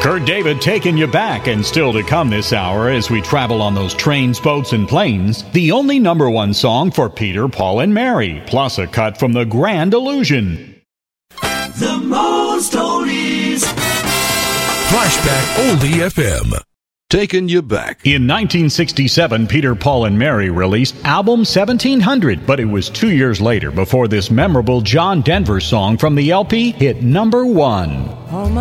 Kurt David taking you back, and still to come this hour as we travel on those trains, boats, and planes, the only number one song for Peter, Paul, and Mary, plus a cut from The Grand Illusion. The most oldies. Flashback Oldie FM. Taking you back. In 1967, Peter, Paul, and Mary released album 1700, but it was 2 years later before this memorable John Denver song from the LP hit number one.